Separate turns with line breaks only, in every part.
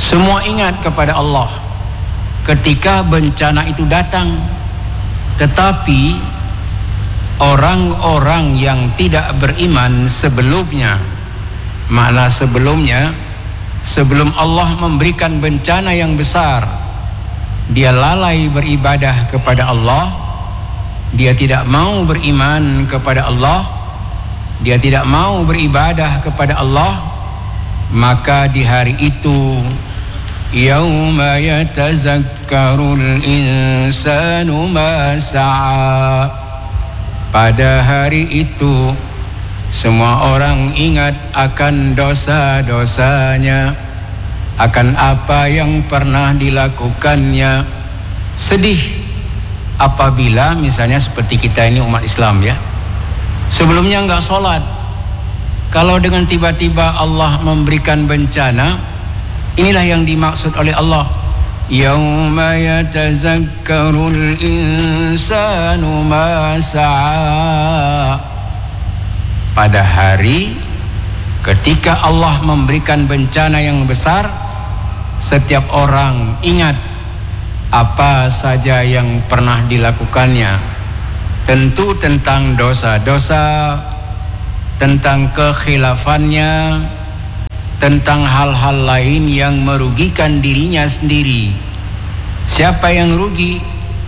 Semua ingat kepada Allah ketika bencana itu datang. Tetapi orang-orang yang tidak beriman sebelumnya, makna sebelumnya, sebelum Allah memberikan bencana yang besar, dia lalai beribadah kepada Allah, dia tidak mau beriman kepada Allah, dia tidak mau beribadah kepada Allah. Maka di hari itu, yauma yatazakkarul insanu ma sa'a, pada hari itu semua orang ingat akan dosa-dosanya, akan apa yang pernah dilakukannya. Sedih apabila misalnya seperti kita ini umat Islam ya, sebelumnya enggak sholat, kalau dengan tiba-tiba Allah memberikan bencana, inilah yang dimaksud oleh Allah. Yauma yatazakkarul insanu ma sa'a, pada hari ketika Allah memberikan bencana yang besar, setiap orang ingat apa saja yang pernah dilakukannya. Tentu tentang dosa-dosa, tentang kekhilafannya, tentang hal-hal lain yang merugikan dirinya sendiri. Siapa yang rugi?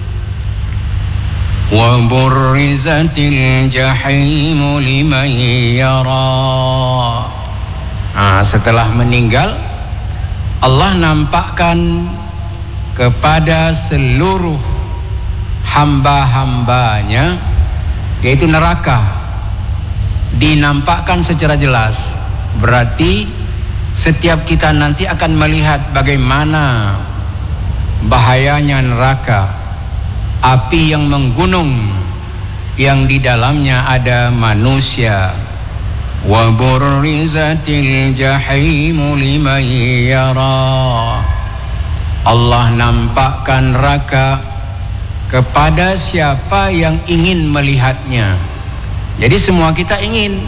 Wa burrizatil jahimu liman yara. Setelah meninggal, Allah nampakkan kepada seluruh hamba-hambanya, yaitu neraka, dinampakkan secara jelas. Berarti setiap kita nanti akan melihat bagaimana bahayanya neraka, api yang menggunung, yang di dalamnya ada manusia. Wa burrizatil jahimu liman yara. Allah nampakkan neraka kepada siapa yang ingin melihatnya. Jadi semua kita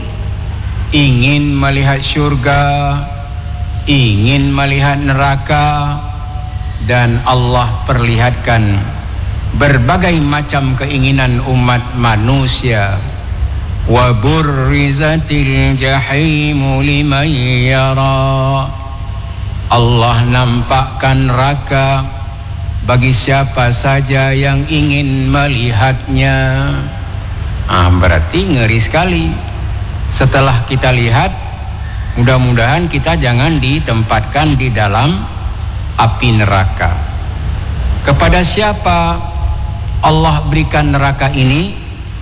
ingin melihat syurga, ingin melihat neraka, dan Allah perlihatkan berbagai macam keinginan umat manusia. Wa burrizatil jahimu liman yara. Allah nampakkan neraka bagi siapa saja yang ingin melihatnya. Berarti ngeri sekali. Setelah kita lihat, mudah-mudahan kita jangan ditempatkan di dalam api neraka. Kepada siapa Allah berikan neraka ini?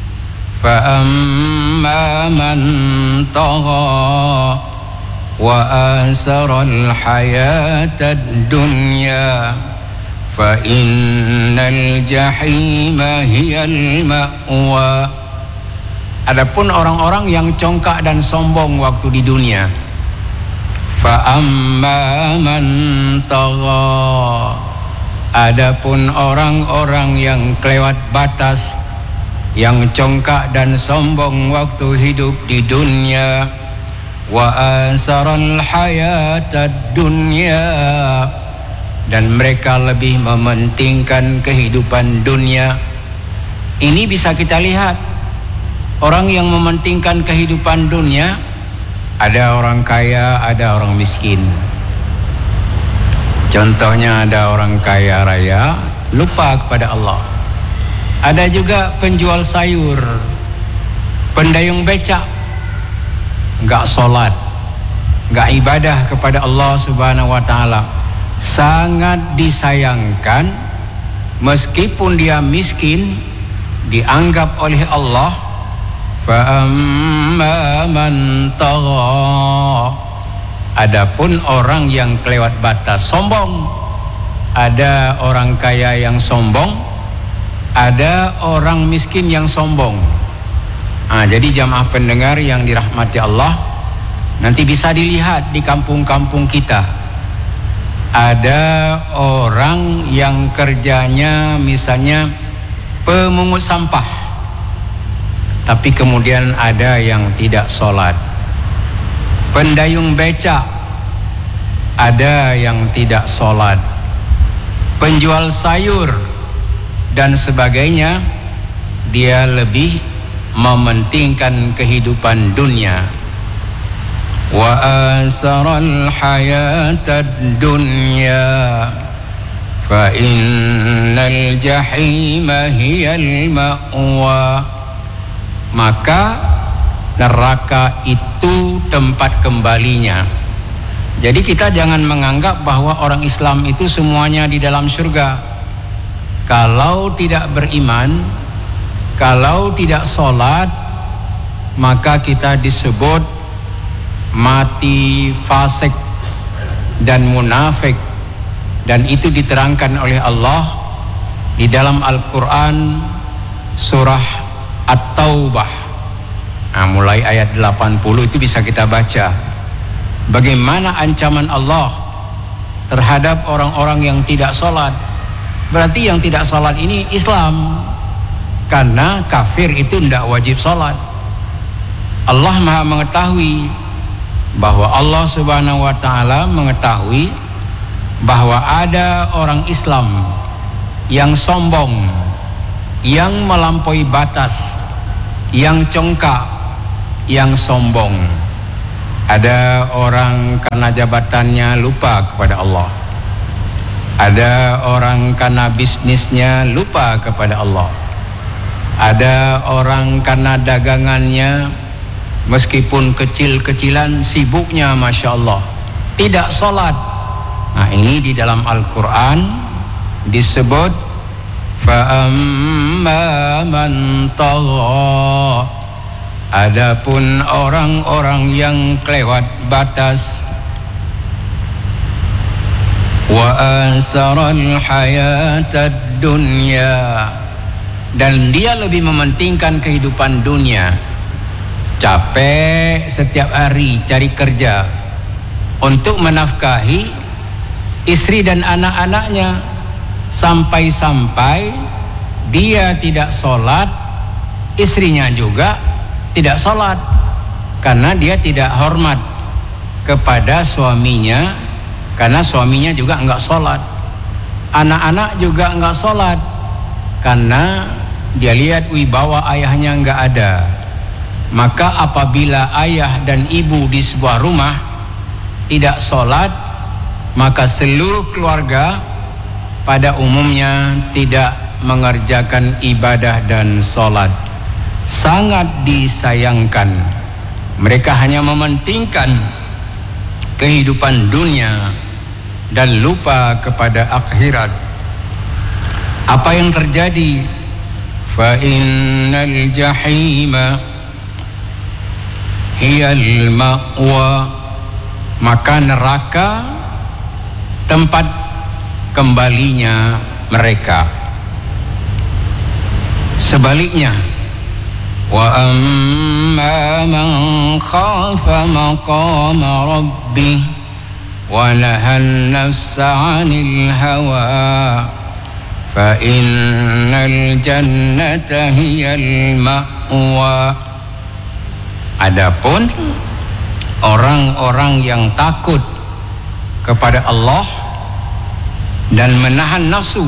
Fa amma man tagha wa asaral hayatad dunya fa innal jahima hiyal ma'wa. Adapun orang-orang yang congkak dan sombong waktu di dunia, fa amma man tagha, adapun orang-orang yang kelewat batas, yang congkak dan sombong waktu hidup di dunia, wa asaral hayatad dunya, dan mereka lebih mementingkan kehidupan dunia. Ini bisa kita lihat. Orang yang mementingkan kehidupan dunia, ada orang kaya, ada orang miskin. Contohnya ada orang kaya raya lupa kepada Allah. Ada juga penjual sayur, pendayung becak, enggak sholat, enggak ibadah kepada Allah Subhanahu wa ta'ala. Sangat disayangkan, meskipun dia miskin, dianggap oleh Allah fa'amma man tagha. Adapun orang yang kelewat batas, sombong. Ada orang kaya yang sombong, ada orang miskin yang sombong. Jadi jamaah pendengar yang dirahmati Allah, nanti bisa dilihat di kampung-kampung kita. Ada orang yang kerjanya misalnya pemungut sampah, tapi kemudian ada yang tidak sholat. Pendayung becak, ada yang tidak sholat, penjual sayur dan sebagainya, dia lebih mementingkan kehidupan dunia. Wa asaral hayatad dunya fa innal jahima hiyal ma'wa. Maka neraka itu tempat kembalinya. Jadi kita jangan menganggap bahwa orang Islam itu semuanya di dalam surga. Kalau tidak beriman, kalau tidak sholat, maka kita disebut mati fasik dan munafik. Dan itu diterangkan oleh Allah di dalam Al-Quran surah At-Taubah. Nah, mulai ayat 80 itu bisa kita baca. Bagaimana ancaman Allah terhadap orang-orang yang tidak sholat. Berarti yang tidak sholat ini Islam, karena kafir itu tidak wajib sholat. Allah Maha mengetahui bahwa Allah Subhanahu wa Ta'ala mengetahui bahwa ada orang Islam yang sombong, yang melampaui batas, yang congkak, yang sombong. Ada orang karena jabatannya lupa kepada Allah. Ada orang karena bisnisnya lupa kepada Allah. Ada orang karena dagangannya meskipun kecil-kecilan sibuknya Masya Allah, tidak sholat. Nah, ini di dalam Al-Quran disebut fa'amma man tagha. Adapun orang-orang yang kelewat batas, wa asaral hayatad dunya, dan dia lebih mementingkan kehidupan dunia. Capek setiap hari cari kerja untuk menafkahi istri dan anak-anaknya, sampai-sampai dia tidak sholat, istrinya juga tidak sholat, karena dia tidak hormat kepada suaminya, karena suaminya juga enggak sholat. Anak-anak juga enggak sholat, karena dia lihat wibawa ayahnya enggak ada. Maka apabila ayah dan ibu di sebuah rumah tidak sholat, maka seluruh keluarga pada umumnya tidak mengerjakan ibadah dan sholat. Sangat disayangkan, mereka hanya mementingkan kehidupan dunia dan lupa kepada akhirat. Apa yang terjadi? Fa innal jahima hiyal ma'wa. Maka neraka tempat kembalinya mereka. Sebaliknya, wa amma man khafa maqama rabbih wa nahan nafsa 'anil hawa fa innal jannata hiyal ma'wa. Adapun orang-orang yang takut kepada Allah dan menahan nafsu.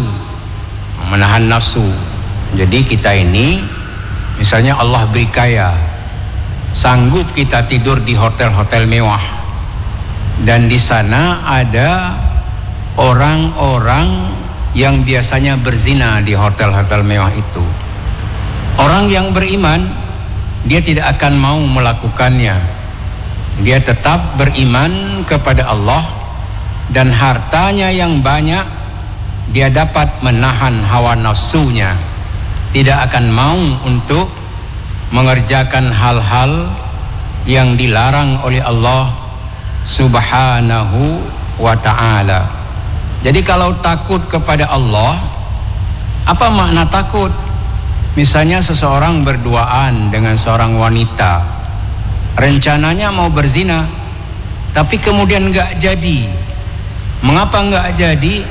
Jadi kita ini, misalnya Allah beri kaya, sanggup kita tidur di hotel-hotel mewah, dan di sana ada orang-orang yang biasanya berzina di hotel-hotel mewah itu. Orang yang beriman, dia tidak akan mau melakukannya. Dia tetap beriman kepada Allah, dan hartanya yang banyak dia dapat menahan hawa nafsunya, tidak akan mau untuk mengerjakan hal-hal yang dilarang oleh Allah Subhanahu wa ta'ala. Jadi kalau takut kepada Allah, apa makna takut? Misalnya seseorang berduaan dengan seorang wanita, rencananya mau berzina, tapi kemudian enggak jadi. Mengapa enggak jadi?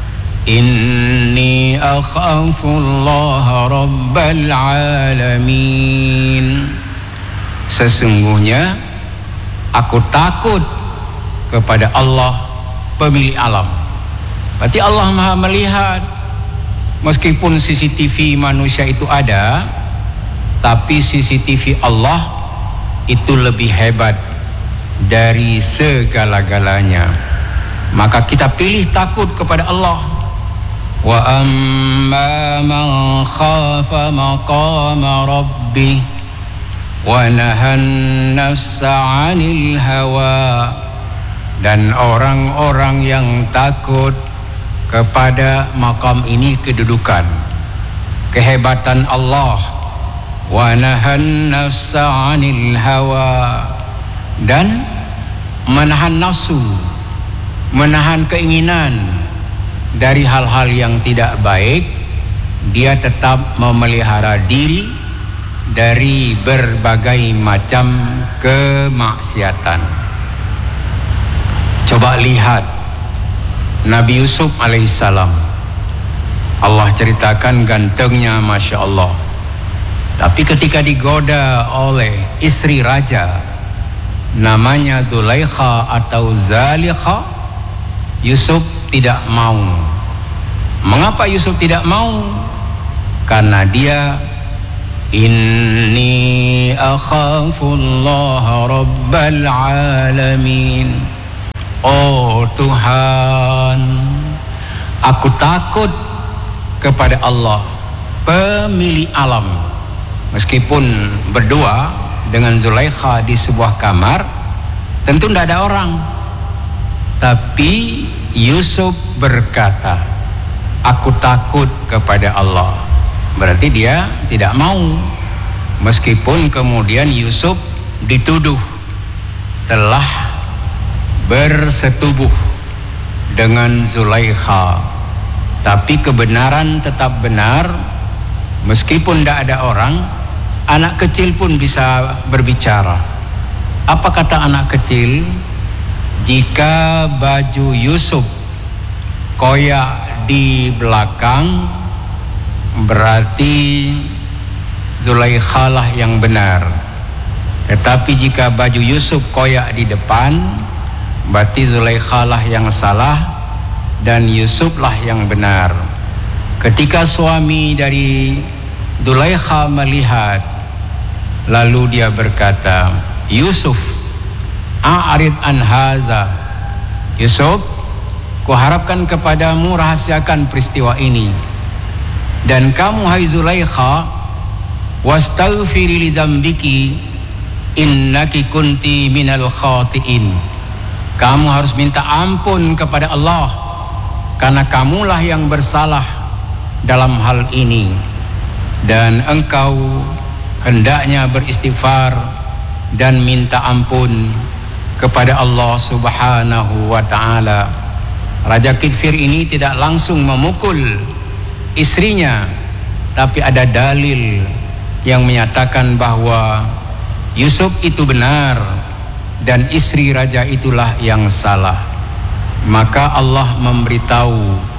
Inni akhafullaha rabbal alamin. Sesungguhnya aku takut kepada Allah pemilik alam. Berarti Allah Maha melihat. Meskipun CCTV manusia itu ada, tapi CCTV Allah itu lebih hebat dari segala-galanya. Maka kita pilih takut kepada Allah. Wa amma man khafa maqama rabbih wa nahan nafsa 'anil hawa. Dan orang-orang yang takut kepada makam ini, kedudukan, kehebatan Allah, wa nahan nafsa 'anil hawa, dan menahan nafsu, menahan keinginan dari hal-hal yang tidak baik. Dia tetap memelihara diri dari berbagai macam kemaksiatan. Coba lihat Nabi Yusuf alaihissalam. Allah ceritakan gantengnya, Masya Allah. Tapi ketika digoda oleh istri raja, namanya Dzulaikha atau Zalikha, Yusuf tidak mau. Mengapa Yusuf tidak mau? Karena dia, inni akhafullaha rabbal alamin. Oh Tuhan, aku takut kepada Allah, pemilik alam. Meskipun berdua dengan Zulaikha di sebuah kamar, tentu tidak ada orang. Tapi Yusuf berkata, aku takut kepada Allah. Berarti dia tidak mau. Meskipun kemudian Yusuf dituduh telah bersetubuh dengan Zulaikha, tapi kebenaran tetap benar. Meskipun tidak ada orang, anak kecil pun bisa berbicara. Apa kata anak kecil? Jika baju Yusuf koyak di belakang, berarti Zulaikha lah yang benar. Tetapi jika baju Yusuf koyak di depan, berarti Zulaikha lah yang salah dan Yusuf lah yang benar. Ketika suami dari Zulaikha melihat, lalu dia berkata, Yusuf, a'rid an haza. Yusuf, kuharapkan kepadamu rahasiakan peristiwa ini. Dan kamu hai Zulaikha, wastaghfiri li dzambiki innaki kunti minal khati'in. Kamu harus minta ampun kepada Allah karena kamulah yang bersalah dalam hal ini, dan engkau hendaknya beristighfar dan minta ampun kepada Allah Subhanahu wa ta'ala. Raja Kifir ini tidak langsung memukul istrinya, tapi ada dalil yang menyatakan bahwa Yusuf itu benar dan istri raja itulah yang salah. Maka Allah memberitahu,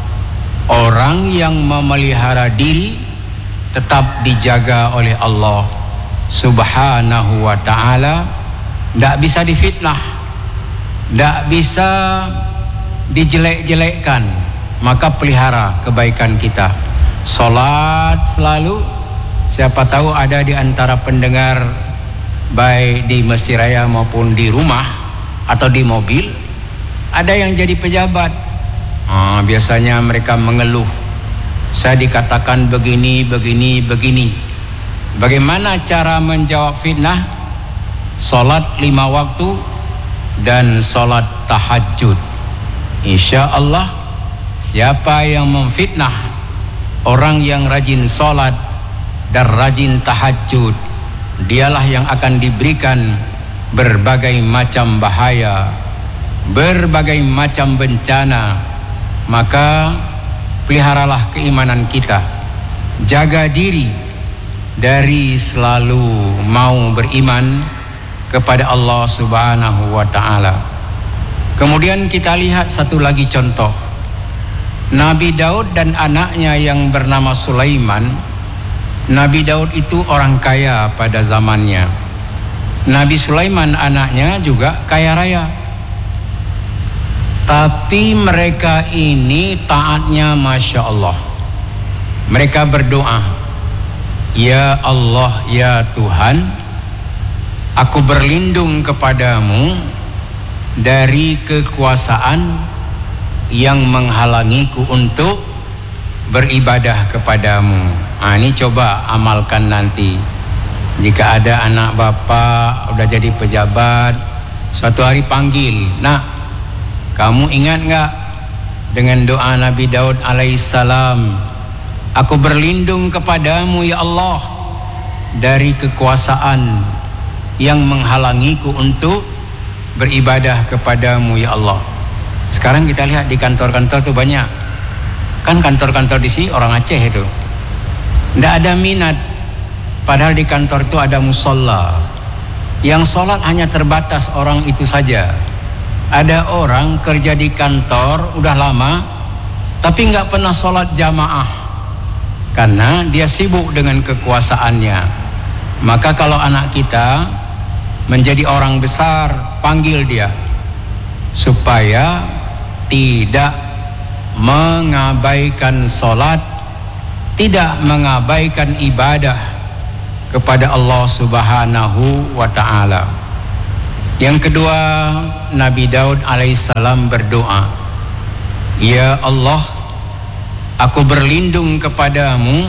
orang yang memelihara diri tetap dijaga oleh Allah Subhanahu wa ta'ala, tidak bisa difitnah, tidak bisa dijelek-jelekkan. Maka pelihara kebaikan kita, sholat selalu. Siapa tahu ada di antara pendengar, baik di Masjid Raya maupun di rumah atau di mobil, ada yang jadi pejabat. Biasanya mereka mengeluh, saya dikatakan begini, begini, begini. Bagaimana cara menjawab fitnah? Salat 5 waktu dan salat tahajud. Insya Allah, siapa yang memfitnah orang yang rajin salat dan rajin tahajud, dialah yang akan diberikan berbagai macam bahaya, berbagai macam bencana. Maka peliharalah keimanan kita, jaga diri dari selalu mau beriman kepada Allah Subhanahu wa ta'ala. Kemudian kita lihat satu lagi contoh, Nabi Daud dan anaknya yang bernama Sulaiman. Nabi Daud itu orang kaya pada zamannya. Nabi Sulaiman anaknya juga kaya raya. Tapi mereka ini taatnya Masya Allah. Mereka berdoa, ya Allah, ya Tuhan, aku berlindung kepadamu dari kekuasaan yang menghalangiku untuk beribadah kepadamu. Ini coba amalkan nanti. Jika ada anak bapak udah jadi pejabat, suatu hari panggil, nak, kamu ingat nggak dengan doa Nabi Daud alaihissalam, aku berlindung kepadamu ya Allah dari kekuasaan yang menghalangiku untuk beribadah kepadamu ya Allah. Sekarang kita lihat di kantor-kantor tuh banyak. Kan kantor-kantor di sini orang Aceh itu. Tidak ada minat. Padahal di kantor itu ada musola. Yang sholat hanya terbatas orang itu saja. Ada orang kerja di kantor udah lama, tapi nggak pernah sholat jamaah. Karena dia sibuk dengan kekuasaannya. Maka kalau anak kita menjadi orang besar, panggil dia. Supaya tidak mengabaikan sholat, tidak mengabaikan ibadah kepada Allah Subhanahu wa ta'ala. Yang kedua, Nabi Daud alaihissalam berdoa, ya Allah, aku berlindung kepadamu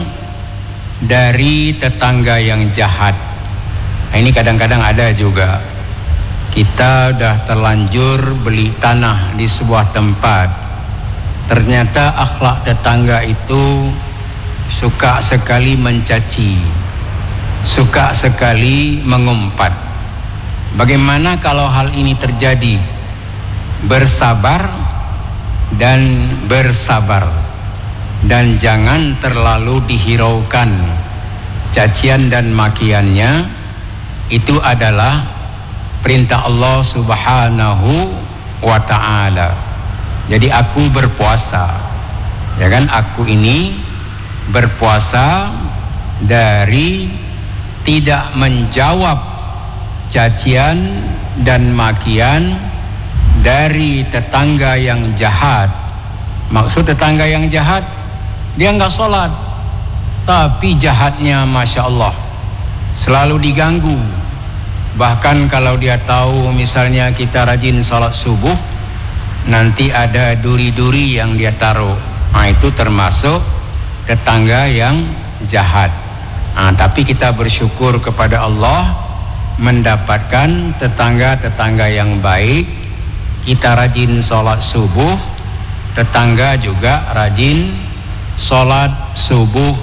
dari tetangga yang jahat. Nah, ini kadang-kadang ada juga. Kita udah terlanjur beli tanah di sebuah tempat. Ternyata akhlak tetangga itu suka sekali mencaci, suka sekali mengumpat. Bagaimana kalau hal ini terjadi? Bersabar dan bersabar, dan jangan terlalu dihiraukan cacian dan makiannya. Itu adalah perintah Allah Subhanahu wa ta'ala. Jadi aku berpuasa, ya kan, aku ini berpuasa dari tidak menjawab cacian dan makian dari tetangga yang jahat. Maksud tetangga yang jahat, dia nggak sholat, tapi jahatnya Masya Allah, selalu diganggu. Bahkan kalau dia tahu misalnya kita rajin sholat subuh, nanti ada duri-duri yang dia taruh. Nah, itu termasuk tetangga yang jahat. Tapi kita bersyukur kepada Allah mendapatkan tetangga-tetangga yang baik. Kita rajin sholat subuh, tetangga juga rajin sholat subuh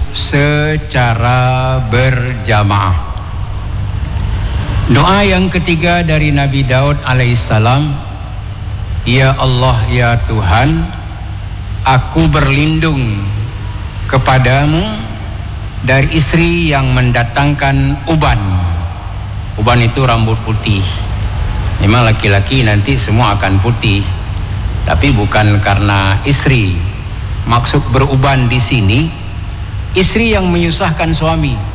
secara berjamaah. Doa yang ketiga dari Nabi Daud alaihissalam, ya Allah, ya Tuhan, aku berlindung kepadamu dari istri yang mendatangkan uban. Uban itu rambut putih. Memang laki-laki nanti semua akan putih, tapi bukan karena istri. Maksud beruban di sini, istri yang menyusahkan suami.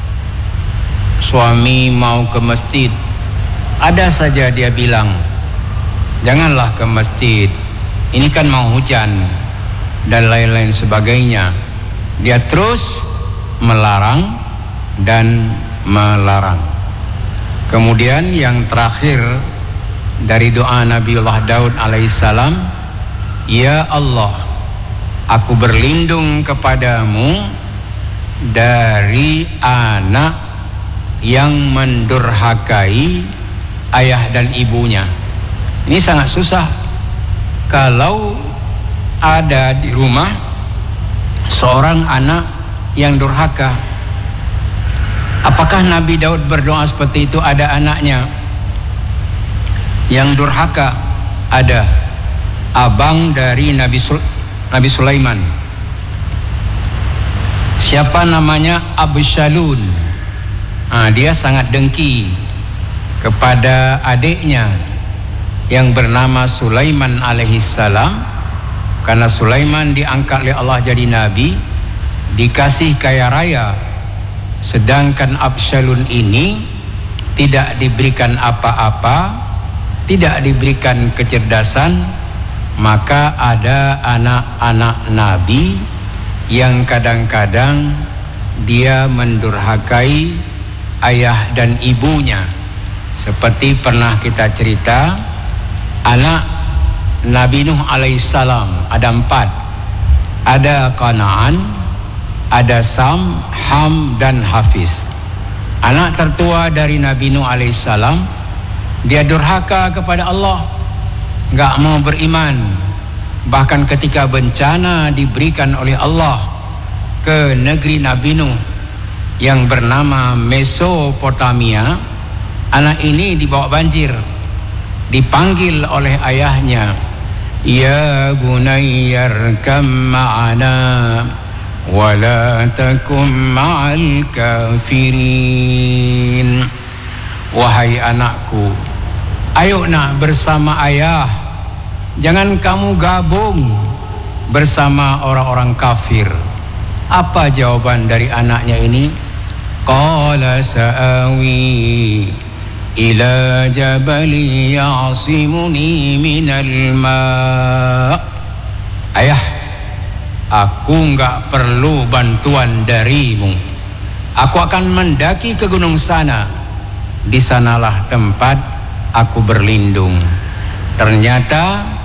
Suami mau ke masjid, ada saja dia bilang, janganlah ke masjid, ini kan mau hujan, dan lain-lain sebagainya. Dia terus melarang dan melarang. Kemudian yang terakhir dari doa Nabiullah Daud alaihissalam, ya Allah, aku berlindung kepadamu dari anak yang mendurhakai ayah dan ibunya. Ini sangat susah. Kalau ada di rumah seorang anak yang durhaka, apakah Nabi Daud berdoa seperti itu? Ada anaknya yang durhaka, ada abang dari Nabi Sulaiman. Siapa namanya? Absyalun. Dia sangat dengki kepada adiknya yang bernama Sulaiman alaihissalam, karena Sulaiman diangkat oleh Allah jadi nabi, dikasih kaya raya, sedangkan Absyalun ini tidak diberikan apa-apa, tidak diberikan kecerdasan, Maka ada anak-anak Nabi yang kadang-kadang dia mendurhakai ayah dan ibunya. Seperti pernah kita cerita, anak Nabi Nuh alaihissalam ada 4. Ada Kanaan, ada Sam, Ham, dan Hafiz. Anak tertua dari Nabi Nuh alaihissalam, dia durhaka kepada Allah, gak mau beriman. Bahkan ketika bencana diberikan oleh Allah ke negeri Nabi Nuh yang bernama Mesopotamia, anak ini dibawa banjir. Dipanggil oleh ayahnya, ya bunayyarkam ma'ana wala takum ma'al kafirin. Wahai anakku, ayo nak bersama ayah, jangan kamu gabung bersama orang-orang kafir. Apa jawaban dari anaknya ini? Qala sa'awi ila jabali ya'simuni minal ma'. Ayah, aku enggak perlu bantuan darimu. Aku akan mendaki ke gunung sana. Di sanalah tempat aku berlindung. Ternyata